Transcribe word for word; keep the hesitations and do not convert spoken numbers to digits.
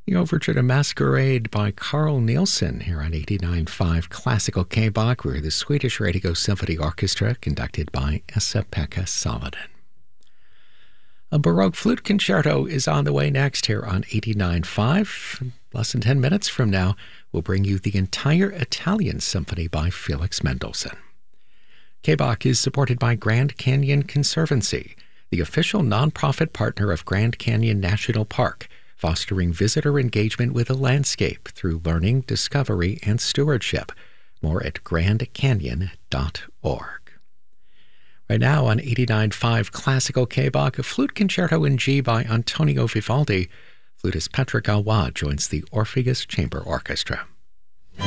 The Overture to Masquerade by Carl Nielsen here on eighty-nine point five Classical K-Bach. We're the Swedish Radio Symphony Orchestra, conducted by Esa-Pekka Salonen. A Baroque flute concerto is on the way next here on eighty-nine point five. Less than ten minutes from now, we'll bring you the entire Italian Symphony by Felix Mendelssohn. K-Bach is supported by Grand Canyon Conservancy, the official nonprofit partner of Grand Canyon National Park, fostering visitor engagement with the landscape through learning, discovery, and stewardship. More at grand canyon dot org. Right now on eighty-nine point five Classical K-Bach, a flute concerto in G by Antonio Vivaldi. Flutist Petra Galois joins the Orpheus Chamber Orchestra.